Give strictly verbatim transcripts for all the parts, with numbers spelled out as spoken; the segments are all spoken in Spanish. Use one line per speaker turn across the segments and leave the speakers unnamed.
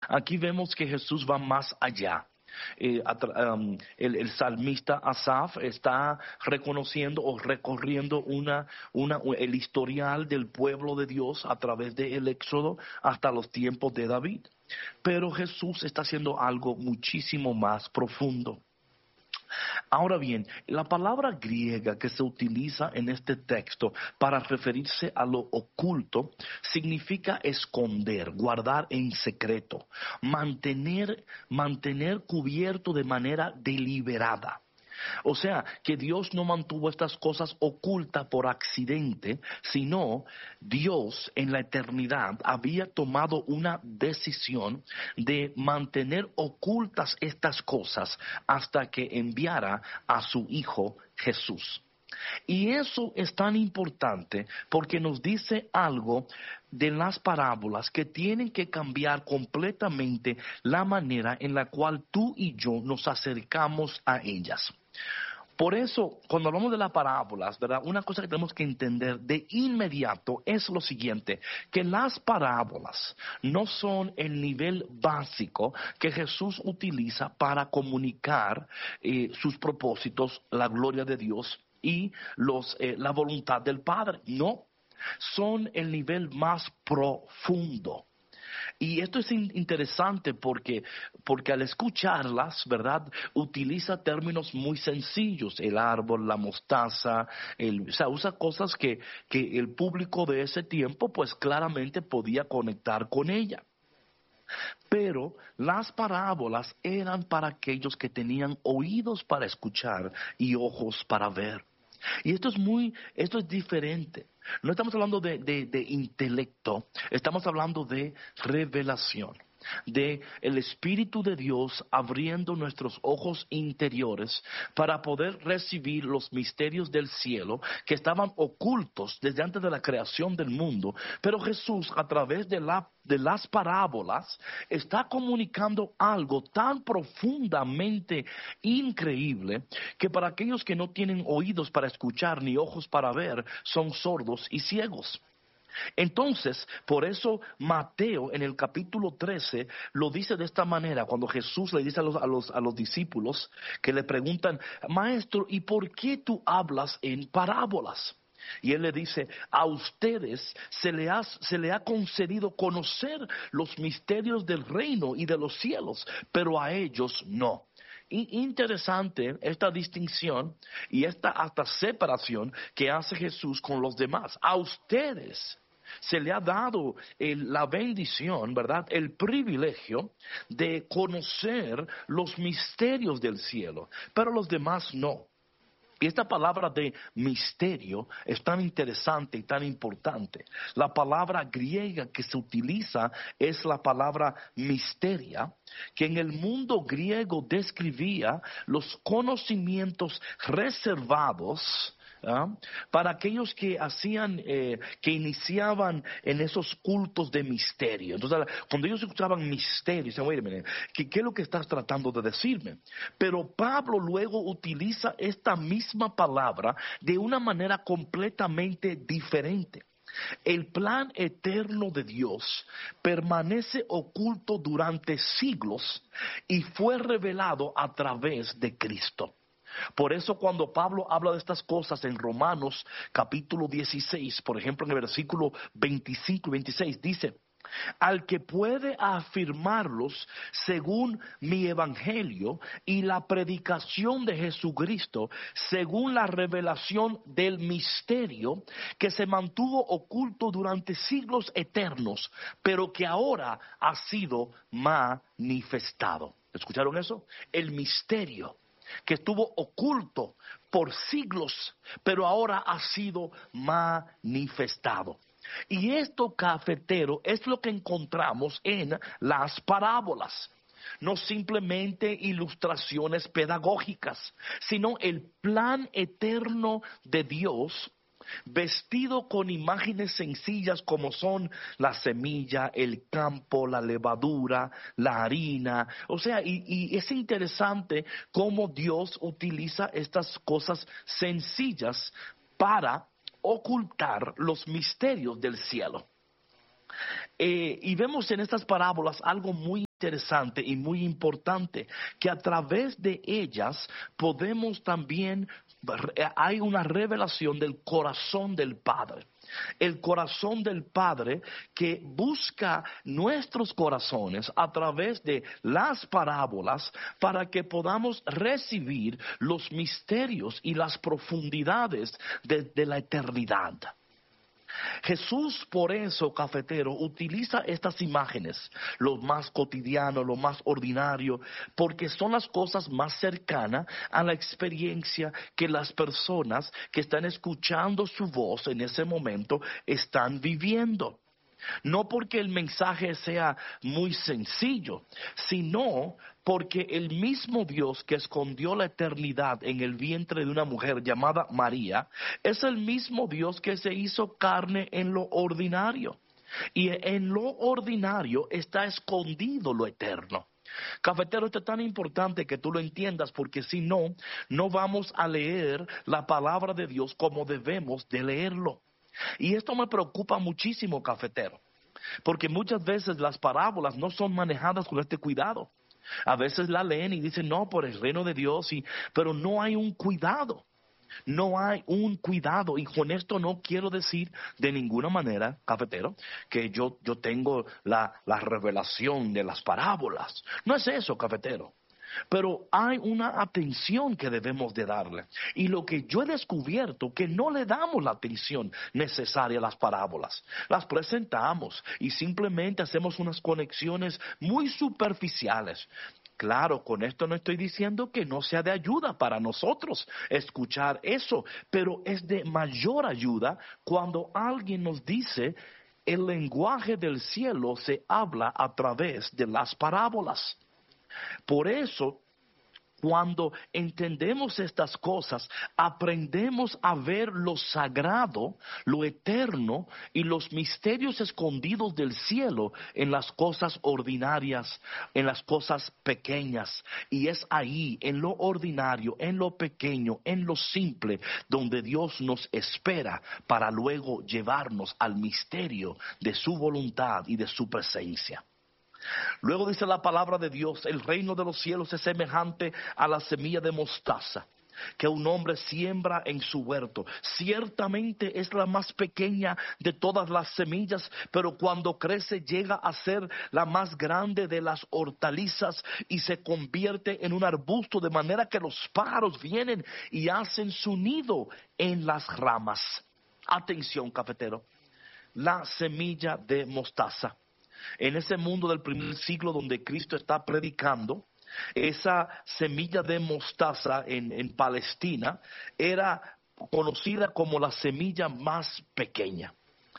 Aquí vemos que Jesús va más allá. Eh, atra- um, el, el salmista Asaf está reconociendo o recorriendo una, una, el historial del pueblo de Dios a través del Éxodo hasta los tiempos de David. Pero Jesús está haciendo algo muchísimo más profundo. Ahora bien, la palabra griega que se utiliza en este texto para referirse a lo oculto significa esconder, guardar en secreto, mantener, mantener cubierto de manera deliberada. O sea, que Dios no mantuvo estas cosas ocultas por accidente, sino Dios en la eternidad había tomado una decisión de mantener ocultas estas cosas hasta que enviara a su Hijo Jesús. Y eso es tan importante porque nos dice algo de las parábolas que tienen que cambiar completamente la manera en la cual tú y yo nos acercamos a ellas. Por eso, cuando hablamos de las parábolas, ¿verdad? Una cosa que tenemos que entender de inmediato es lo siguiente, que las parábolas no son el nivel básico que Jesús utiliza para comunicar eh, sus propósitos, la gloria de Dios y los, eh, la voluntad del Padre. No, son el nivel más profundo. Y esto es in- interesante porque, porque al escucharlas, ¿verdad? Utiliza términos muy sencillos, el árbol, la mostaza, el, o sea, usa cosas que, que el público de ese tiempo pues claramente podía conectar con ella. Pero las parábolas eran para aquellos que tenían oídos para escuchar y ojos para ver. Y esto es muy, esto es diferente. No estamos hablando de, de, de intelecto, estamos hablando de revelación, de el Espíritu de Dios abriendo nuestros ojos interiores para poder recibir los misterios del cielo que estaban ocultos desde antes de la creación del mundo. Pero Jesús, a través de la de las parábolas, está comunicando algo tan profundamente increíble que para aquellos que no tienen oídos para escuchar ni ojos para ver, son sordos y ciegos. Entonces, por eso Mateo en el capítulo trece lo dice de esta manera, cuando Jesús le dice a los, a los, a los discípulos que le preguntan, maestro, ¿y por qué tú hablas en parábolas? Y él le dice, a ustedes se le, ha, se le ha concedido conocer los misterios del reino y de los cielos, pero a ellos no. Y interesante esta distinción y esta hasta separación que hace Jesús con los demás. A ustedes se le ha dado el, la bendición, ¿verdad? El privilegio de conocer los misterios del cielo, pero los demás no. Y esta palabra de misterio es tan interesante y tan importante. La palabra griega que se utiliza es la palabra misteria, que en el mundo griego describía los conocimientos reservados, ¿ah? Para aquellos que hacían, eh, que iniciaban en esos cultos de misterio. Entonces, cuando ellos escuchaban misterio, dicen, oye, mire, ¿qué, ¿qué es lo que estás tratando de decirme? Pero Pablo luego utiliza esta misma palabra de una manera completamente diferente. El plan eterno de Dios permanece oculto durante siglos y fue revelado a través de Cristo. Por eso cuando Pablo habla de estas cosas en Romanos capítulo dieciséis, por ejemplo en el versículo veinticinco y veintiséis, dice, al que puede afirmarlos según mi evangelio y la predicación de Jesucristo, según la revelación del misterio que se mantuvo oculto durante siglos eternos, pero que ahora ha sido manifestado. ¿Escucharon eso? El misterio que estuvo oculto por siglos, pero ahora ha sido manifestado. Y esto, cafetero, es lo que encontramos en las parábolas. No simplemente ilustraciones pedagógicas, sino el plan eterno de Dios vestido con imágenes sencillas como son la semilla, el campo, la levadura, la harina. O sea, y, y es interesante cómo Dios utiliza estas cosas sencillas para ocultar los misterios del cielo. Eh, y vemos en estas parábolas algo muy interesante y muy importante, que a través de ellas podemos también, hay una revelación del corazón del Padre. El corazón del Padre que busca nuestros corazones a través de las parábolas para que podamos recibir los misterios y las profundidades de, de la eternidad. Jesús, por eso, cafetero, utiliza estas imágenes, lo más cotidiano, lo más ordinario, porque son las cosas más cercanas a la experiencia que las personas que están escuchando su voz en ese momento están viviendo. No porque el mensaje sea muy sencillo, sino porque el mismo Dios que escondió la eternidad en el vientre de una mujer llamada María, es el mismo Dios que se hizo carne en lo ordinario. Y en lo ordinario está escondido lo eterno. Cafetero, esto es tan importante que tú lo entiendas, porque si no, no vamos a leer la palabra de Dios como debemos de leerlo. Y esto me preocupa muchísimo, cafetero, porque muchas veces las parábolas no son manejadas con este cuidado. A veces la leen y dicen, no, por el reino de Dios, y, pero no hay un cuidado. No hay un cuidado, y con esto no quiero decir de ninguna manera, cafetero, que yo, yo tengo la, la revelación de las parábolas. No es eso, cafetero. Pero hay una atención que debemos de darle. Y lo que yo he descubierto, que no le damos la atención necesaria a las parábolas. Las presentamos y simplemente hacemos unas conexiones muy superficiales. Claro, con esto no estoy diciendo que no sea de ayuda para nosotros escuchar eso, pero es de mayor ayuda cuando alguien nos dice: el lenguaje del cielo se habla a través de las parábolas. Por eso, cuando entendemos estas cosas, aprendemos a ver lo sagrado, lo eterno y los misterios escondidos del cielo en las cosas ordinarias, en las cosas pequeñas. Y es ahí, en lo ordinario, en lo pequeño, en lo simple, donde Dios nos espera para luego llevarnos al misterio de su voluntad y de su presencia. Luego dice la palabra de Dios: el reino de los cielos es semejante a la semilla de mostaza que un hombre siembra en su huerto. Ciertamente es la más pequeña de todas las semillas, pero cuando crece llega a ser la más grande de las hortalizas y se convierte en un arbusto, de manera que los pájaros vienen y hacen su nido en las ramas. Atención, cafetero, la semilla de mostaza. En ese mundo del primer siglo donde Cristo está predicando, esa semilla de mostaza en, en Palestina era conocida como la semilla más pequeña.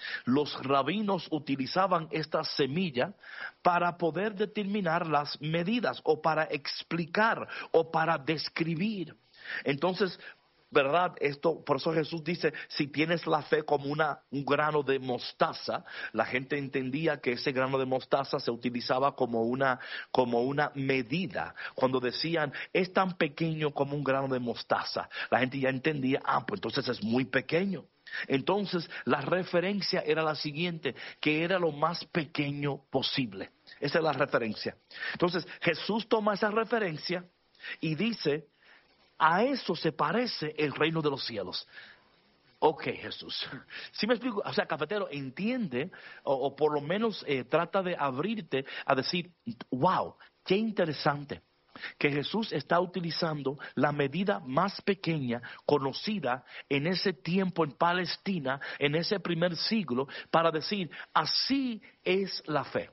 Los rabinos utilizaban esta semilla para poder determinar las medidas, o para explicar, o para describir. Entonces, ¿verdad? Esto, por eso Jesús dice: si tienes la fe como una, un grano de mostaza. La gente entendía que ese grano de mostaza se utilizaba como una, como una medida. Cuando decían, es tan pequeño como un grano de mostaza, la gente ya entendía, ah, pues entonces es muy pequeño. Entonces la referencia era la siguiente, que era lo más pequeño posible. Esa es la referencia. Entonces Jesús toma esa referencia y dice: a eso se parece el reino de los cielos. Ok, Jesús. ¿Sí me explico? O sea, cafetero, entiende, o, o por lo menos eh, trata de abrirte a decir: wow, qué interesante que Jesús está utilizando la medida más pequeña conocida en ese tiempo en Palestina, en ese primer siglo, para decir: así es la fe.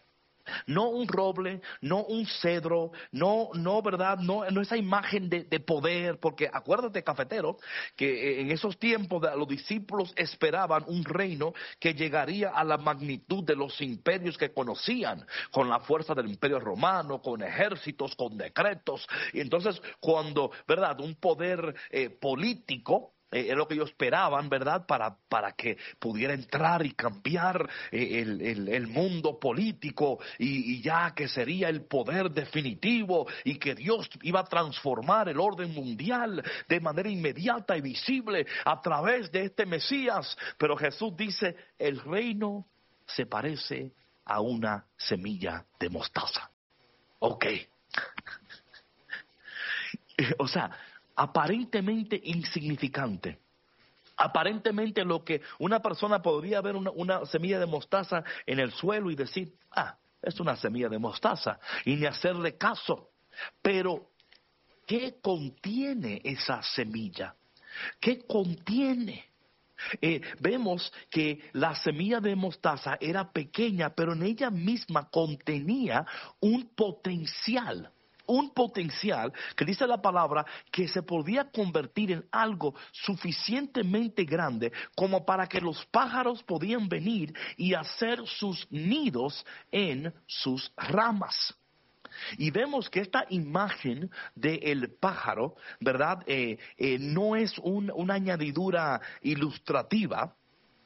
No un roble, no un cedro, no, no, ¿verdad? No, no esa imagen de, de poder, porque acuérdate, cafetero, que en esos tiempos los discípulos esperaban un reino que llegaría a la magnitud de los imperios que conocían, con la fuerza del imperio romano, con ejércitos, con decretos. Y entonces, cuando, ¿verdad? Un poder eh, político, Eh, es lo que ellos esperaban, ¿verdad? Para, para que pudiera entrar y cambiar eh, el, el, el mundo político, y, y ya que sería el poder definitivo, y que Dios iba a transformar el orden mundial de manera inmediata y visible a través de este Mesías. Pero Jesús dice: el reino se parece a una semilla de mostaza. Ok. O sea, aparentemente insignificante. Aparentemente lo que una persona podría ver una, una semilla de mostaza en el suelo y decir, ah, es una semilla de mostaza, y ni hacerle caso. Pero, ¿qué contiene esa semilla? ¿Qué contiene? Eh, vemos que la semilla de mostaza era pequeña, pero en ella misma contenía un potencial, un potencial que dice la palabra que se podía convertir en algo suficientemente grande como para que los pájaros podían venir y hacer sus nidos en sus ramas. Y vemos que esta imagen del pájaro, ¿verdad? Eh, eh, no es un, una añadidura ilustrativa,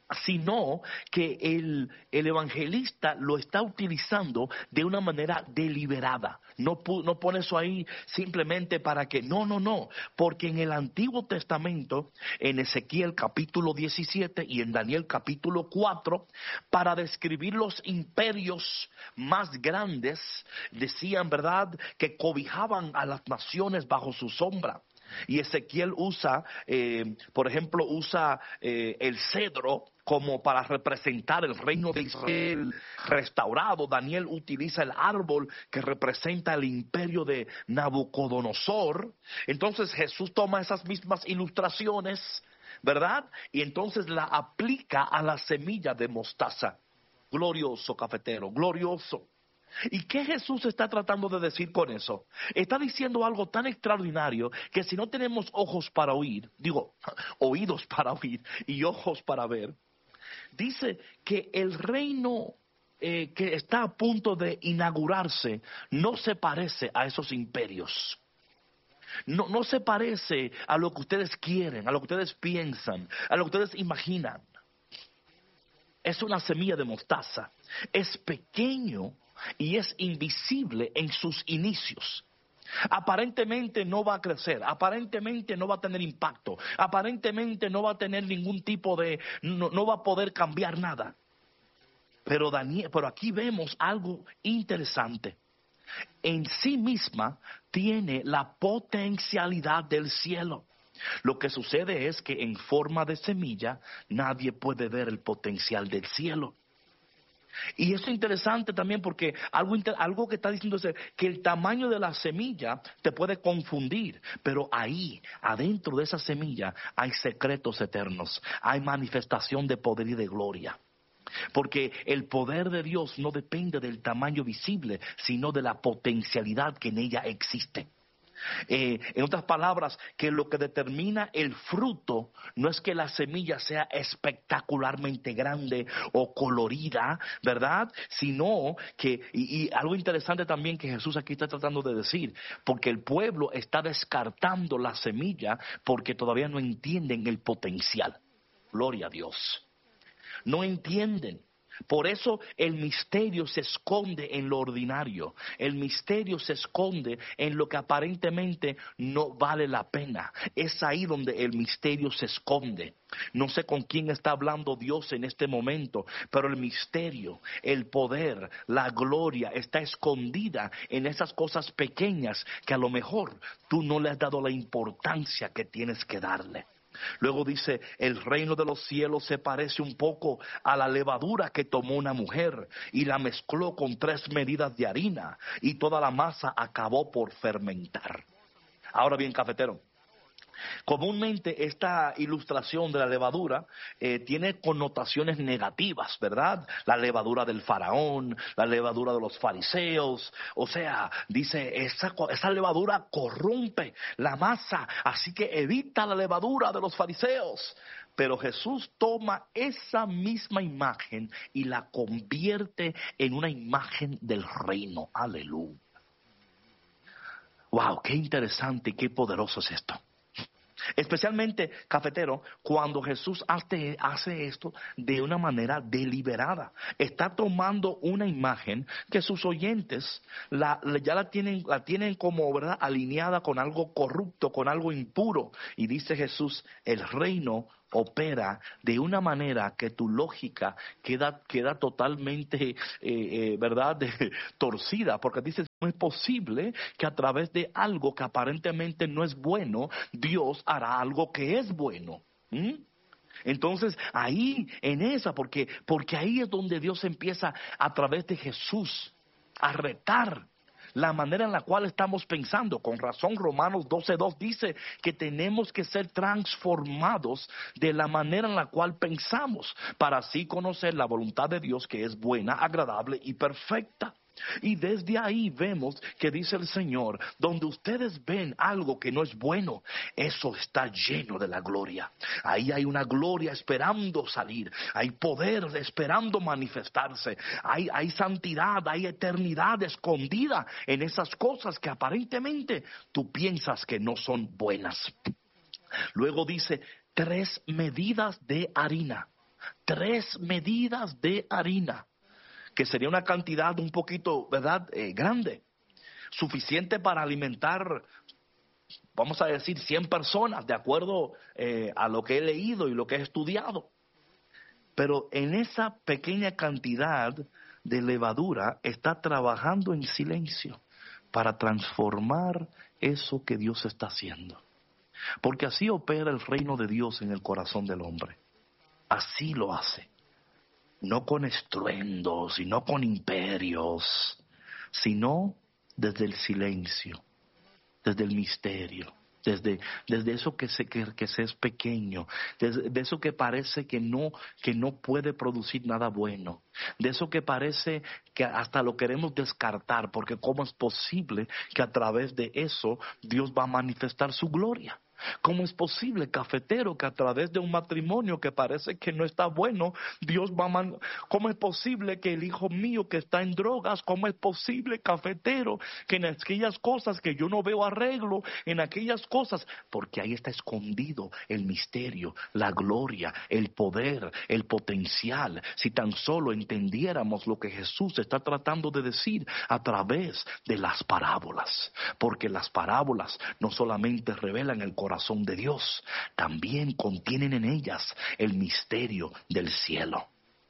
sino que el, el evangelista lo está utilizando de una manera deliberada. No, no pone eso ahí simplemente para que, no, no, no, porque en el Antiguo Testamento, en Ezequiel capítulo diecisiete y en Daniel capítulo cuatro, para describir los imperios más grandes, decían, ¿verdad?, que cobijaban a las naciones bajo su sombra. Y Ezequiel usa, eh, por ejemplo, usa eh, el cedro como para representar el reino de Israel restaurado. Daniel utiliza el árbol que representa el imperio de Nabucodonosor. Entonces Jesús toma esas mismas ilustraciones, ¿verdad? Y entonces la aplica a la semilla de mostaza. Glorioso, cafetero, glorioso. ¿Y qué Jesús está tratando de decir con eso? Está diciendo algo tan extraordinario que si no tenemos ojos para oír, digo, oídos para oír y ojos para ver, dice que el reino eh, que está a punto de inaugurarse no se parece a esos imperios. No, no se parece a lo que ustedes quieren, a lo que ustedes piensan, a lo que ustedes imaginan. Es una semilla de mostaza. Es pequeño y es invisible en sus inicios. Aparentemente no va a crecer, aparentemente no va a tener impacto, aparentemente no va a tener ningún tipo de, no, no va a poder cambiar nada. Pero Daniel, pero aquí vemos algo interesante. En sí misma tiene la potencialidad del cielo. Lo que sucede es que en forma de semilla nadie puede ver el potencial del cielo. Y eso es interesante también porque algo, algo que está diciendo es que el tamaño de la semilla te puede confundir, pero ahí, adentro de esa semilla, hay secretos eternos, hay manifestación de poder y de gloria. Porque el poder de Dios no depende del tamaño visible, sino de la potencialidad que en ella existe. Eh, en otras palabras, que lo que determina el fruto no es que la semilla sea espectacularmente grande o colorida, ¿verdad? Sino que, y, y algo interesante también que Jesús aquí está tratando de decir, porque el pueblo está descartando la semilla porque todavía no entienden el potencial. Gloria a Dios. No entienden. Por eso el misterio se esconde en lo ordinario. El misterio se esconde en lo que aparentemente no vale la pena. Es ahí donde el misterio se esconde. No sé con quién está hablando Dios en este momento, pero el misterio, el poder, la gloria está escondida en esas cosas pequeñas que a lo mejor tú no le has dado la importancia que tienes que darle. Luego dice, el reino de los cielos se parece un poco a la levadura que tomó una mujer y la mezcló con tres medidas de harina y toda la masa acabó por fermentar. Ahora bien, cafetero, comúnmente esta ilustración de la levadura eh, tiene connotaciones negativas, ¿verdad? La levadura del faraón, la levadura de los fariseos, o sea, dice, esa, esa levadura corrompe la masa, así que evita la levadura de los fariseos. Pero Jesús toma esa misma imagen y la convierte en una imagen del reino. Aleluya. Wow, qué interesante y qué poderoso es esto. Especialmente, cafetero, cuando Jesús hace, hace esto de una manera deliberada. Está tomando una imagen que sus oyentes la, ya la tienen, la tienen como, ¿verdad?, alineada con algo corrupto, con algo impuro. Y dice Jesús, el reino opera de una manera que tu lógica queda, queda totalmente, eh, eh, ¿verdad?, torcida. Porque dice es posible que a través de algo que aparentemente no es bueno, Dios hará algo que es bueno. ¿Mm? Entonces, ahí, en esa, porque, porque ahí es donde Dios empieza a través de Jesús a retar la manera en la cual estamos pensando. Con razón, Romanos doce dos dice que tenemos que ser transformados de la manera en la cual pensamos, para así conocer la voluntad de Dios, que es buena, agradable y perfecta. Y desde ahí vemos que dice el Señor, donde ustedes ven algo que no es bueno, eso está lleno de la gloria. Ahí hay una gloria esperando salir, hay poder esperando manifestarse, hay, hay santidad, hay eternidad escondida en esas cosas que aparentemente tú piensas que no son buenas. Luego dice, tres medidas de harina, tres medidas de harina, que sería una cantidad un poquito, ¿verdad?, eh, grande, suficiente para alimentar, vamos a decir, cien personas, de acuerdo eh, a lo que he leído y lo que he estudiado. Pero en esa pequeña cantidad de levadura está trabajando en silencio para transformar eso que Dios está haciendo. Porque así opera el reino de Dios en el corazón del hombre. Así lo hace. No con estruendos y no con imperios, sino desde el silencio, desde el misterio, desde, desde eso que se, que, que se es pequeño, desde de eso que parece que no, que no puede producir nada bueno, de eso que parece que hasta lo queremos descartar, porque ¿cómo es posible que a través de eso Dios va a manifestar su gloria? ¿Cómo es posible, cafetero, que a través de un matrimonio que parece que no está bueno, Dios va a man... ¿Cómo es posible que el hijo mío que está en drogas, cómo es posible, cafetero, que en aquellas cosas que yo no veo arreglo, en aquellas cosas, porque ahí está escondido el misterio, la gloria, el poder, el potencial? Si tan solo entendiéramos lo que Jesús está tratando de decir a través de las parábolas, porque las parábolas no solamente revelan el corazón corazón de Dios, también contienen en ellas el misterio del cielo.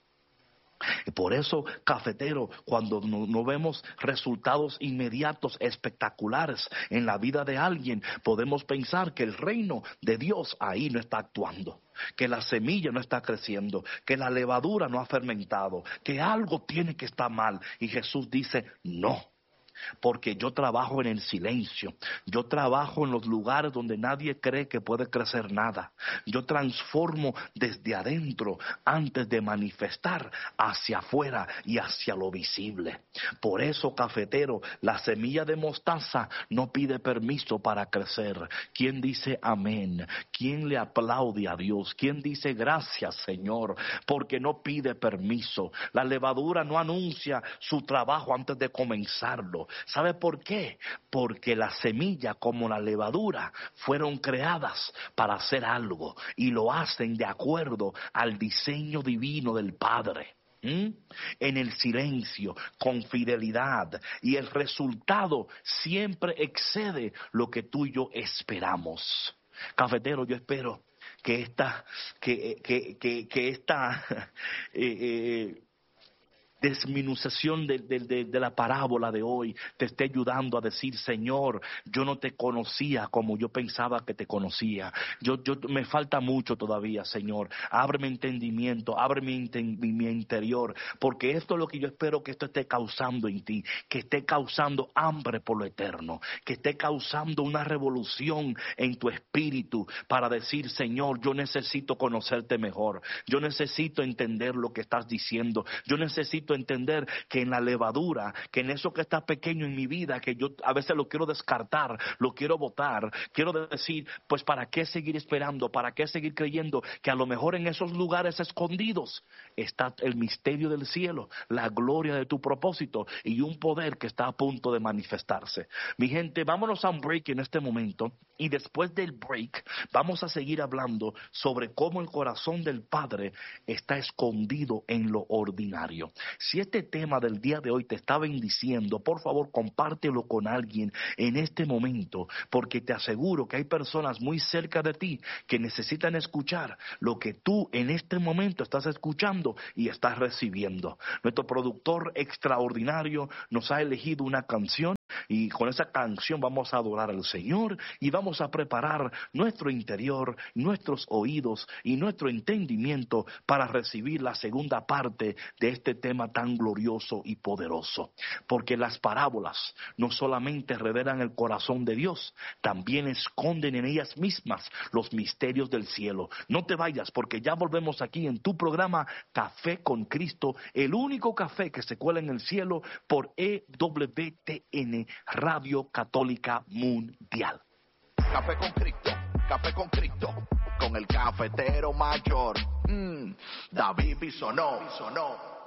Y por eso, cafetero, cuando no, no vemos resultados inmediatos espectaculares en la vida de alguien, podemos pensar que el reino de Dios ahí no está actuando, que la semilla no está creciendo, que la levadura no ha fermentado, que algo tiene que estar mal. Y Jesús dice, no. Porque yo trabajo en el silencio, yo trabajo en los lugares donde nadie cree que puede crecer nada. Yo transformo desde adentro antes de manifestar hacia afuera y hacia lo visible. Por eso, cafetero, la semilla de mostaza no pide permiso para crecer. ¿Quién dice amén? ¿Quién le aplaude a Dios? ¿Quién dice gracias, Señor? Porque no pide permiso. La levadura no anuncia su trabajo antes de comenzarlo. ¿Sabe por qué? Porque la semilla como la levadura fueron creadas para hacer algo y lo hacen de acuerdo al diseño divino del Padre. ¿Mm? En el silencio, con fidelidad, y el resultado siempre excede lo que tú y yo esperamos. Cafetero, yo espero que esta, que, que, que, que esta eh, eh, desminuzación de, de, de, de la parábola de hoy te esté ayudando a decir, Señor, yo no te conocía como yo pensaba que te conocía. Yo, yo me falta mucho todavía, Señor. Abre mi entendimiento, abre mi, mi interior, porque esto es lo que yo espero que esto esté causando en ti, que esté causando hambre por lo eterno, que esté causando una revolución en tu espíritu para decir, Señor, yo necesito conocerte mejor, yo necesito entender lo que estás diciendo, yo necesito entender que en la levadura, que en eso que está pequeño en mi vida, que yo a veces lo quiero descartar, lo quiero botar, quiero decir, pues para qué seguir esperando, para qué seguir creyendo que a lo mejor en esos lugares escondidos está el misterio del cielo, la gloria de tu propósito y un poder que está a punto de manifestarse. Mi gente, vámonos a un break en este momento y después del break vamos a seguir hablando sobre cómo el corazón del Padre está escondido en lo ordinario. Si este tema del día de hoy te está bendiciendo, por favor compártelo con alguien en este momento, porque te aseguro que hay personas muy cerca de ti que necesitan escuchar lo que tú en este momento estás escuchando y estás recibiendo. Nuestro productor extraordinario nos ha elegido una canción y con esa canción vamos a adorar al Señor y vamos a preparar nuestro interior, nuestros oídos y nuestro entendimiento para recibir la segunda parte de este tema tan glorioso y poderoso. Porque las parábolas no solamente revelan el corazón de Dios, también esconden en ellas mismas los misterios del cielo. No te vayas, porque ya volvemos aquí en tu programa Café con Cristo, el único café que se cuela en el cielo por E W T N Radio Católica Mundial.
Café con Cristo, Café con Cristo, con el cafetero mayor, mm, David Bisonó.